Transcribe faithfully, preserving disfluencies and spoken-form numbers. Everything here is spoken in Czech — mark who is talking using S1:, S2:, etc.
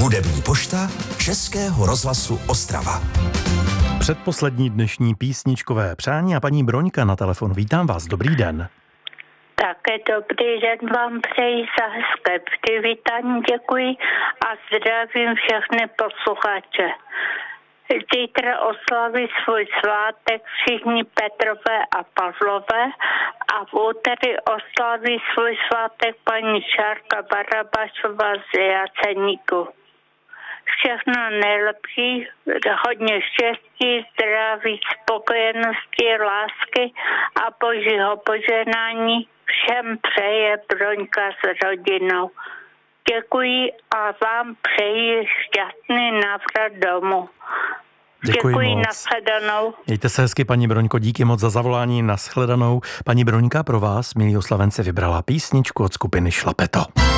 S1: Hudební pošta Českého rozhlasu Ostrava.
S2: Předposlední dnešní písničkové přání a paní Broňka na telefon. Vítám vás, dobrý den.
S3: Také dobrý den vám přeji za hezké přivítání, děkuji a zdravím všechny posluchače. Zítra oslaví svůj svátek všichni Petrové a Pavlové a v úterý oslaví svůj svátek paní Šárka Barabašová z Jaceníku. Všechno nejlepší, hodně štěstí, zdraví, spokojenosti, lásky a božího požehnání všem přeje Broňka s rodinou. Děkuji a vám přeji šťastný návrat domů.
S2: Děkuji,
S3: Děkuji,
S2: moc.
S3: nashledanou.
S2: Mějte se hezky, paní Broňko, díky moc za zavolání, nashledanou. Paní Broňka pro vás, milí oslavenci, vybrala písničku od skupiny Šlapeto.